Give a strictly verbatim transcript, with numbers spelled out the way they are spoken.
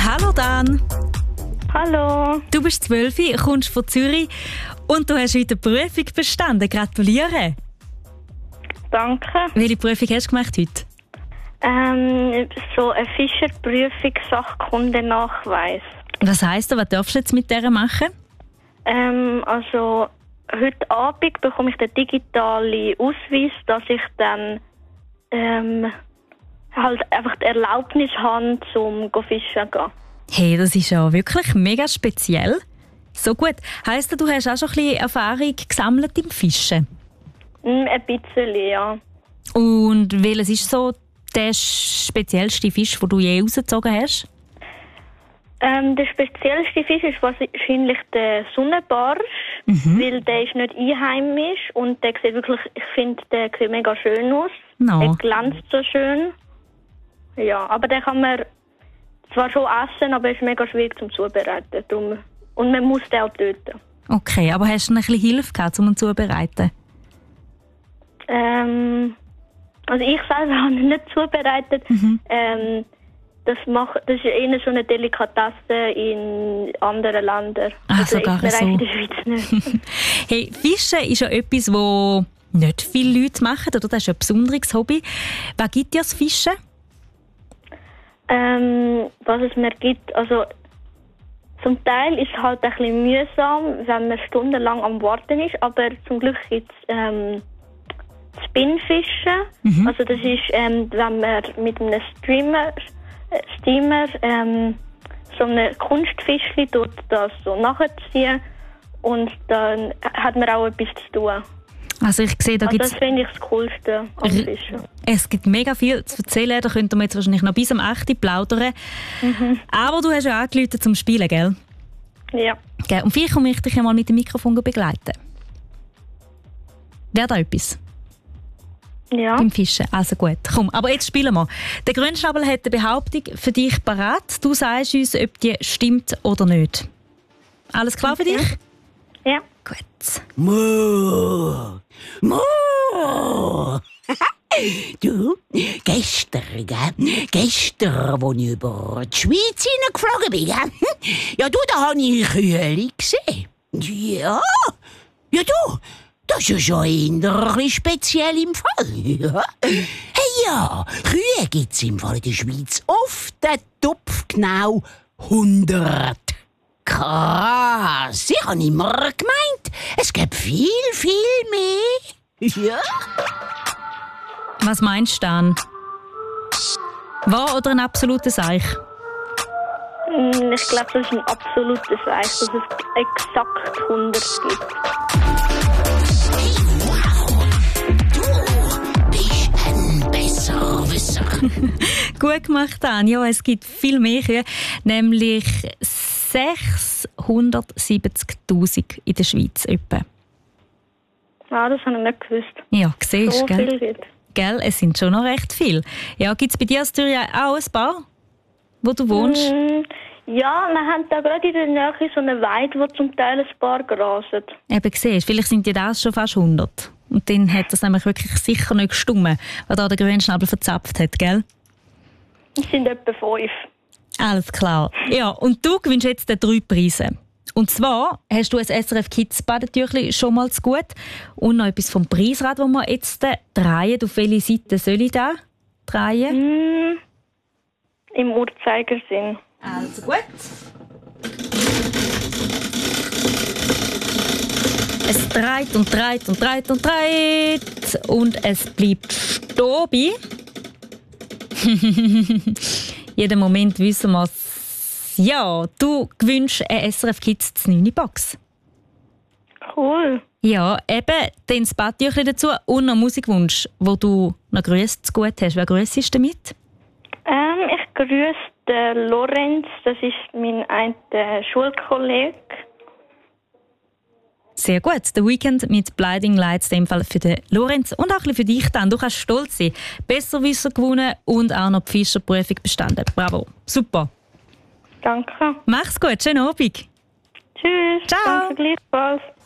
Hallo Dan. Hallo. Du bist zwölf, kommst von Zürich und du hast heute eine Prüfung bestanden. Gratuliere. Danke. Welche Prüfung hast du gemacht heute? Ähm, so eine Fischerprüfung, Sachkundenachweis. Was heisst das? Was darfst du jetzt mit der machen? Ähm, also heute Abend bekomme ich den digitalen Ausweis, dass ich dann ähm, halt einfach die Erlaubnis habe, zum fischen zu gehen. Hey, das ist ja wirklich mega speziell. So gut. Heisst das, du hast auch schon ein bisschen Erfahrung gesammelt im Fischen? Mm, ein bisschen, ja. Und welches ist so der speziellste Fisch, den du je rausgezogen hast? Ähm, der speziellste Fisch ist wahrscheinlich der Sonnenbarsch, mhm. weil der ist nicht einheimisch und der sieht wirklich, ich finde, der sieht mega schön aus. No. Er glänzt so schön. Ja, aber den kann man zwar schon essen, aber er ist mega schwierig zum Zubereiten. Darum. Und man muss den auch töten. Okay, aber hast du ein bisschen Hilfe gehabt, um ihn zuzubereiten? Ähm, also ich selber habe ihn nicht zubereitet. Mhm. Ähm, das, macht, das ist eher so eine Delikatesse in anderen Ländern. Ah, also sogar so. In der Schweiz nicht. Hey, Fischen ist ja etwas, was nicht viele Leute machen, oder? Das ist ein besonderes Hobby. Was gibt dir das Fischen? Ähm, was es mir gibt, also zum Teil ist es halt ein bisschen mühsam, wenn man stundenlang am Warten ist, aber zum Glück gibt es ähm, Spinnfischen. Mhm. Also das ist, ähm, wenn man mit einem Streamer, äh, Steamer ähm, so eine Kunstfischli tut das so nachziehen und dann hat man auch etwas zu tun. Also ich sehe, da also gibt's das finde ich das Coolste am Fischen. Es gibt mega viel zu erzählen, da könnten wir jetzt wahrscheinlich noch bis am achten plaudern. Mhm. Aber du hast ja angerufen zum Spielen, gell? Ja. Gell? Und vielleicht komme ich dich ja mal mit dem Mikrofon begleiten. Wäre da etwas? Ja. Beim Fischen. Also gut, komm. Aber jetzt spielen wir. Der Grünschnabel hat eine Behauptung für dich parat. Du sagst uns, ob die stimmt oder nicht. Alles klar für dich? Ja. Gut. Mo! Mo! Du, gestern, gell? Gestern, als ich über die Schweiz hineingeflogen bin, gell? Ja, du, da habe ich Kühe gesehen. Ja, ja, du, das ist ja schon eher ein bisschen speziell im Fall. Ja. Hey, ja, Kühe gibt es im Fall in der Schweiz auf den Topf genau hundert. Krass, ich habe immer gemeint, es gibt viel, viel mehr. Ja. Was meinst du dann? Wahr oder ein absolutes Eich? Ich glaube, das ist ein absolutes Eich, dass es exakt hundert gibt. Du bist ein Besserwisser. Gut gemacht, Dan. Ja, es gibt viel mehr Kühe, nämlich sechshundertsiebzigtausend in der Schweiz etwa. Ah, das habe ich nicht gewusst. Ja, siehst so du, gell? Viel gibt. Gell, es sind schon noch recht viele. Ja, gibt es bei dir aus Zürich auch ein paar, wo du wohnst? Mm, ja, wir haben da gerade in der Nähe so eine Weide, wo zum Teil ein paar grasen. Eben, siehst, vielleicht sind die das schon fast hundert. Und dann hat das nämlich wirklich sicher nicht gestummen, was da der Grünschnabel verzapft hat, gell? Es sind etwa fünf. Alles klar. Ja, und du gewinnst jetzt die drei Preise. Und zwar hast du ein S R F Kids Badetüchli schon mal zu gut und noch etwas vom Preisrad, das wir jetzt drehen. Auf welche Seite soll ich da drehen? Mm, im Uhrzeigersinn. Also gut. Es dreht und dreht und dreht und dreht und es bleibt stehen. Jeden Moment wissen wir es. Ja, du gewünschst eine S R F Kids neue Box. Cool. Ja, eben, dann das Badtüchli dazu und noch Musikwunsch, wo du noch Grüße zu gut hast. Wer grüßt damit? Ähm, ich grüße den Lorenz, das ist mein ein Schulkollege. Sehr gut. Der Weekend mit Blinding Lights, in dem Fall für den Lorenz und auch ein bisschen für dich dann. Du kannst stolz sein. Besserwisser gewonnen und auch noch die Fischerprüfung bestanden. Bravo. Super. Danke. Mach's gut. Schönen Abend. Tschüss. Ciao. Danke gleichfalls.